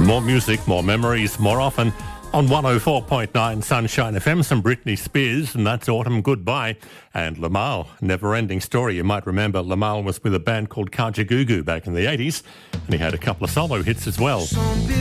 More music, more memories, more often on 104.9 Sunshine FM. Some Britney Spears, and that's Autumn Goodbye. And Lamal, Never Ending Story. You might remember Lamal was with a band called Kajagoogoo back in the 80s, and he had a couple of solo hits as well.